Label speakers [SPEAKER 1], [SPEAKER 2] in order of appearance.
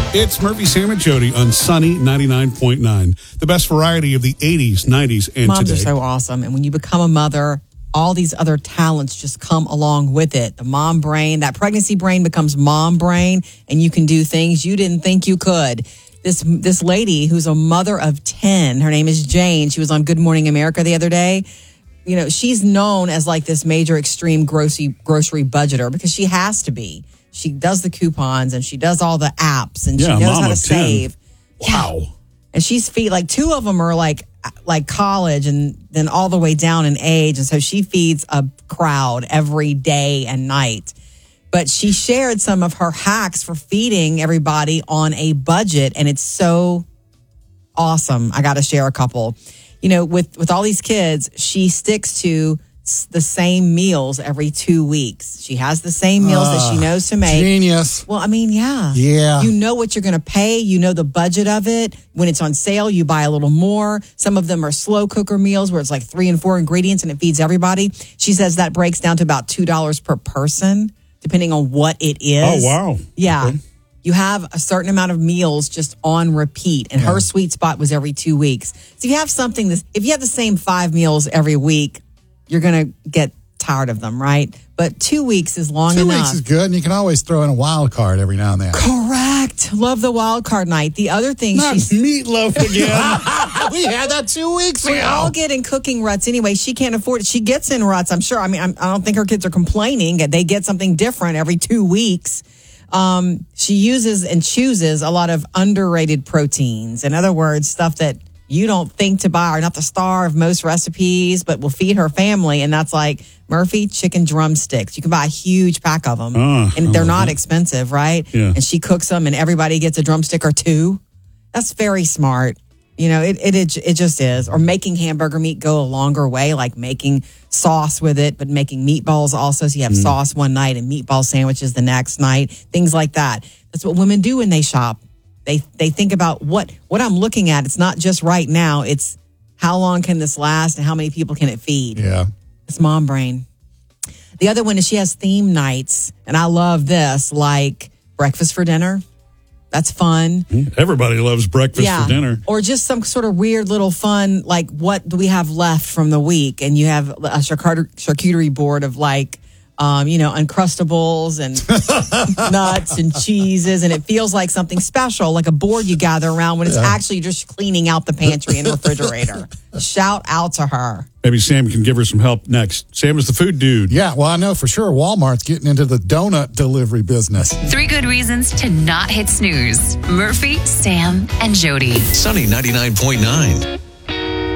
[SPEAKER 1] It's Murphy, Sam, and Jody on Sunny 99.9. The best variety of the 80s, 90s, and
[SPEAKER 2] Moms
[SPEAKER 1] today.
[SPEAKER 2] are so awesome. And when you become a mother, all these other talents just come along with it. The mom brain, that pregnancy brain becomes mom brain, and you can do things you didn't think you could. This lady who's a mother of 10, her name is Jane. She was on Good Morning America the other day. You know, she's known as like this major extreme grocery budgeter because she has to be. She does the coupons and she does all the apps and she knows how to save.
[SPEAKER 1] Wow.
[SPEAKER 2] Yeah. And she's like two of them are like college and then all the way down in age. And so she feeds a crowd every day and night. But she shared some of her hacks for feeding everybody on a budget. And it's so awesome. I got to share a couple. You know, with all these kids, she sticks to the same meals every 2 weeks. She has the same meals that she knows to make.
[SPEAKER 3] Genius.
[SPEAKER 2] Well, I mean, yeah.
[SPEAKER 3] Yeah.
[SPEAKER 2] You know what you're going to pay. You know the budget of it. When it's on sale, you buy a little more. Some of them are slow cooker meals where it's like 3 and 4 ingredients and it feeds everybody. She says that breaks down to about $2 per person, depending on what it is.
[SPEAKER 1] Oh, wow.
[SPEAKER 2] Yeah.
[SPEAKER 1] Okay.
[SPEAKER 2] You have a certain amount of meals just on repeat. And her sweet spot was every 2 weeks. So if you have if you have the same 5 meals every week, you're going to get tired of them, right? But 2 weeks is long enough.
[SPEAKER 3] 2 weeks is good, and you can always throw in a wild card every now and then.
[SPEAKER 2] Correct. Love the wild card night. The other thing
[SPEAKER 1] Not meatloaf again.
[SPEAKER 3] We had that 2 weeks ago.
[SPEAKER 2] We all get in cooking ruts anyway. She can't afford it. She gets in ruts, I'm sure. I mean, I don't think her kids are complaining. They get something different every 2 weeks. She uses and chooses a lot of underrated proteins. In other words, stuff that you don't think to buy, or not the star of most recipes, but will feed her family. And that's like Murphy chicken drumsticks. You can buy a huge pack of them, and they're not expensive, right?
[SPEAKER 1] Yeah.
[SPEAKER 2] And she cooks them, and everybody gets a drumstick or two. That's very smart. You know, it just is. Or making hamburger meat go a longer way, like making sauce with it, but making meatballs also. So you have sauce one night and meatball sandwiches the next night. Things like that. That's what women do when they shop. They think about what I'm looking at. It's not just right now. It's how long can this last and how many people can it feed?
[SPEAKER 3] Yeah.
[SPEAKER 2] It's mom brain. The other one is she has theme nights. And I love this, like breakfast for dinner. That's fun.
[SPEAKER 1] Everybody loves breakfast for dinner.
[SPEAKER 2] Or just some sort of weird little fun, like what do we have left from the week? And you have a charcuterie board of like, Uncrustables and nuts and cheeses. And it feels like something special, like a board you gather around when it's actually just cleaning out the pantry and refrigerator. Shout out to her.
[SPEAKER 1] Maybe Sam can give her some help next. Sam is the food dude.
[SPEAKER 3] Yeah, well, I know for sure Walmart's getting into the donut delivery business.
[SPEAKER 4] 3 good reasons to not hit snooze. Murphy, Sam, and Jody.
[SPEAKER 5] Sunny 99.9.